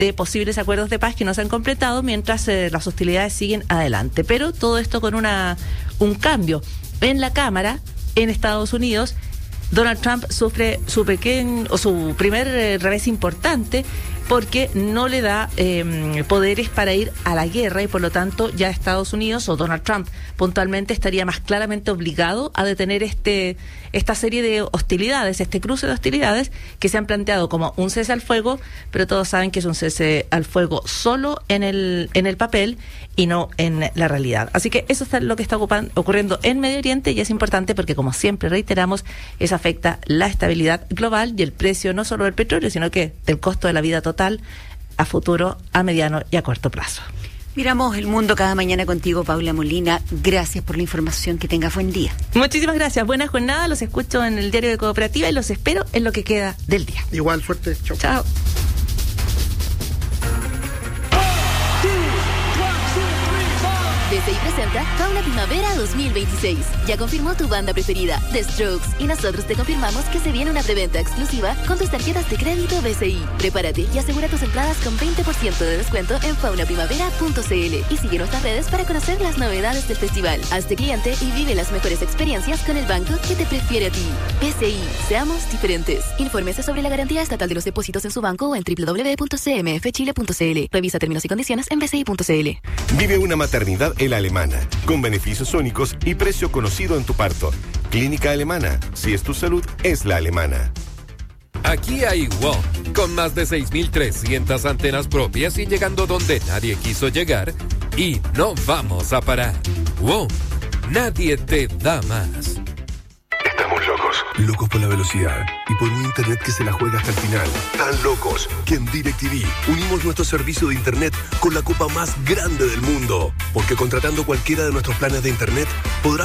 de posibles acuerdos de paz que no se han completado mientras las hostilidades siguen adelante. Pero todo esto con un cambio. En la Cámara, en Estados Unidos, Donald Trump sufre su primer revés importante porque no le da poderes para ir a la guerra y por lo tanto ya Estados Unidos o Donald Trump puntualmente estaría más claramente obligado a detener esta serie de hostilidades, este cruce de hostilidades que se han planteado como un cese al fuego, pero todos saben que es un cese al fuego solo en el papel y no en la realidad. Así que eso es lo que está ocurriendo en Medio Oriente y es importante porque, como siempre reiteramos, eso afecta la estabilidad global y el precio no solo del petróleo, sino que del costo de la vida total a futuro, a mediano y a corto plazo. Miramos el mundo cada mañana contigo, Paula Molina. Gracias por la información. Que tengas buen día. Muchísimas gracias. Buena jornada. Los escucho en el Diario de Cooperativa y los espero en lo que queda del día. Igual, suerte. Chao. Chao. BCI presenta Fauna Primavera 2026. Ya confirmó tu banda preferida, The Strokes, y nosotros te confirmamos que se viene una preventa exclusiva con tus tarjetas de crédito BCI. Prepárate y asegura tus entradas con 20% de descuento en faunaprimavera.cl y sigue nuestras redes para conocer las novedades del festival. Hazte cliente y vive las mejores experiencias con el banco que te prefiere a ti. BCI, seamos diferentes. Infórmese sobre la garantía estatal de los depósitos en su banco o en www.cmfchile.cl. Revisa términos y condiciones en bci.cl. Vive una maternidad en la Alemana, con beneficios únicos y precio conocido en tu parto. Clínica Alemana, si es tu salud, es la alemana. Aquí hay WOM, con más de 6.300 antenas propias y llegando donde nadie quiso llegar, y no vamos a parar. WOM, nadie te da más. Estamos locos. Locos por la velocidad y por un internet que se la juega hasta el final. Tan locos que en DirecTV unimos nuestro servicio de internet con la copa más grande del mundo. Porque contratando cualquiera de nuestros planes de internet podrás